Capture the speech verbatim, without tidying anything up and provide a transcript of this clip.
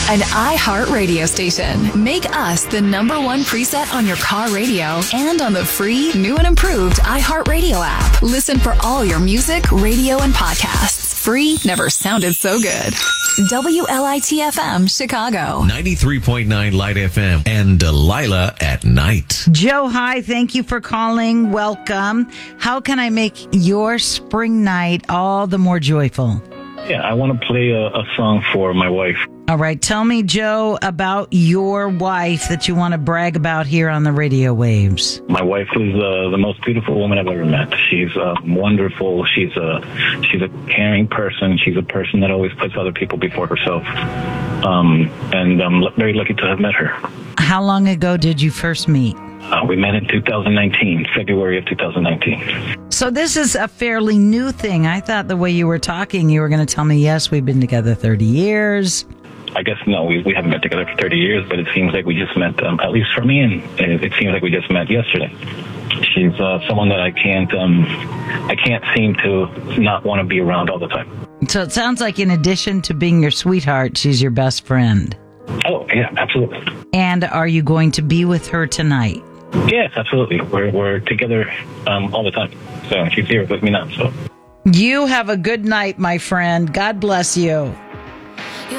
An iHeart radio station. Make us the number one preset on your car radio and on the free, new and improved iHeart Radio app. Listen for all your music, radio, and podcasts. Free never sounded so good. W L I T F M, Chicago. ninety-three point nine Light F M and Delilah at night. Joe, hi. Thank you for calling. Welcome. How can I make your spring night all the more joyful? Yeah, I want to play a, a song for my wife. All right. Tell me, Joe, about your wife that you want to brag about here on the radio waves. My wife is uh, the most beautiful woman I've ever met. She's uh, wonderful. She's a she's a caring person. She's a person that always puts other people before herself. Um, and I'm l- very lucky to have met her. How long ago did you first meet? Uh, we met in two thousand nineteen, February of two thousand nineteen. So this is a fairly new thing. I thought the way you were talking, you were going to tell me, yes, we've been together thirty years. I guess, no, we, we haven't been together for thirty years, but it seems like we just met, um, at least for me, and it, it seems like we just met yesterday. She's uh, someone that I can't, um, I can't seem to not want to be around all the time. So it sounds like in addition to being your sweetheart, she's your best friend. Oh, yeah, absolutely. And are you going to be with her tonight? Yes, absolutely. We're we're together um, all the time. So she's here with me now. So you have a good night, my friend. God bless you.